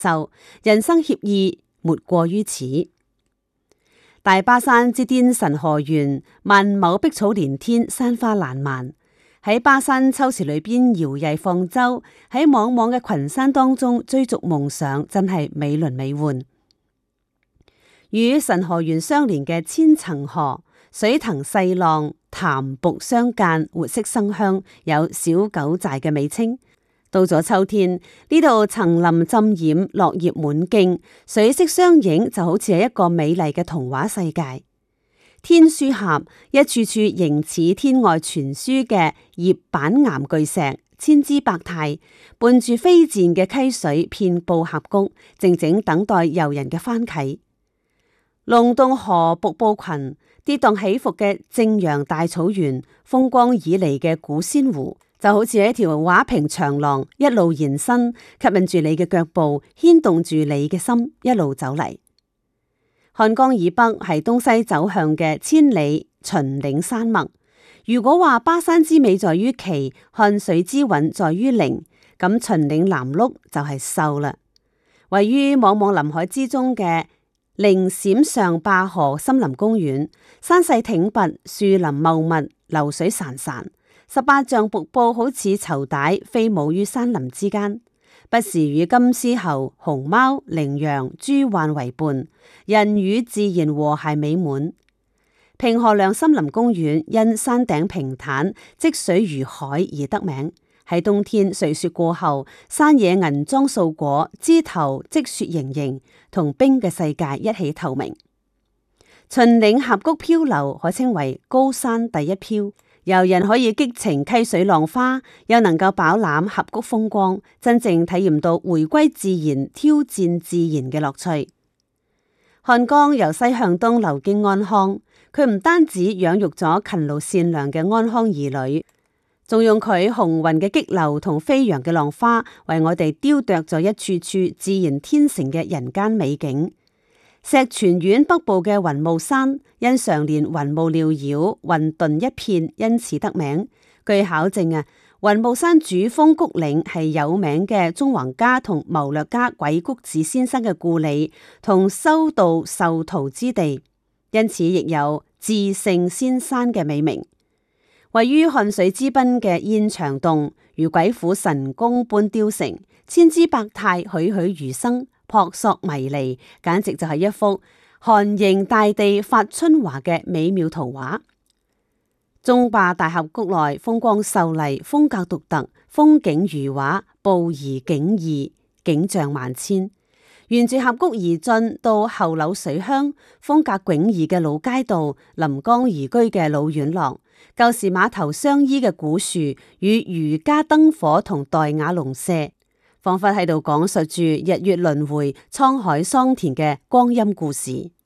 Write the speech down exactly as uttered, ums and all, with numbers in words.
就人生愜意沒過於此。大巴山之巔神河園，萬畝碧草連天，山花爛漫。喺巴山秋池裏邊搖曳放舟，喺莽莽嘅群山當中追逐夢想，真係美輪美奐。與神河園相連嘅千層河，水騰細浪，潭瀑相間，活色生香，有小九寨嘅美稱。到咗秋天，呢度層林浸染，落葉滿徑，水色相映，就好似係一個美麗嘅童話世界。天書峽，一處處形似天外傳書嘅葉板岩巨石，千姿百態，伴住飛濺嘅溪水，遍布峽谷，靜靜等待遊人嘅翻啟。龍洞河瀑布群，跌宕起伏嘅正陽大草原，風光旖旎嘅古仙湖，就好似一條畫屏長廊，一路延伸，吸引住你嘅腳步，牽動住你嘅心，一路走嚟。漢江以北係東西走向嘅千里秦嶺山脈。如果話巴山之美在於奇，漢水之韻在於靈，咁秦嶺南麓就係秀啦。位於茫茫林海之中嘅靈閃上壩河森林公園，山勢挺拔，樹林茂密，流水潺潺，十八丈瀑布好似綢帶飛舞於山林之間，不時與金絲猴、熊貓、羚羊、豬鹳為伴，人與自然和諧美滿。平河梁森林公園因山頂平坦，積水如海而得名。喺冬天碎雪過後，山野銀裝素裹，枝頭積雪盈盈，同冰嘅世界一起透明。秦嶺峽谷漂流可稱為高山第一漂，遊人可以激情溪水浪花，又能夠飽覽峽谷風光，真正體驗到回歸自然、挑戰自然嘅樂趣。漢江由西向東流經安康，佢唔單止養育咗勤勞善良嘅安康兒女，仲用佢雄渾嘅激流同飛揚嘅浪花，為我哋雕琢咗一處處自然天成嘅人間美景。石泉縣北部嘅雲霧山，因常年雲霧繚繞，混沌一片，因此得名。據考證啊，雲霧山主峰谷嶺係有名嘅縱橫家同謀略家鬼谷子先生嘅故里同修道授徒之地，因此亦有至聖仙山嘅美名。位於漢水之濱嘅燕翔洞，如鬼斧神工般雕成，千姿百態，栩栩如生，撲朔迷離，簡直就係一幅寒凝大地發春華嘅美妙圖畫。中壩大峽谷內風光秀麗，風格獨特，風景如畫，步移景異，景象萬千。沿住峽谷而進到後柳水鄉，風格迥異嘅老街道，臨江宜居嘅老院落，舊時碼頭相依嘅古樹，與儒家燈火同黛瓦農舍，仿佛喺度講述住日月輪迴、滄海桑田嘅光陰故事。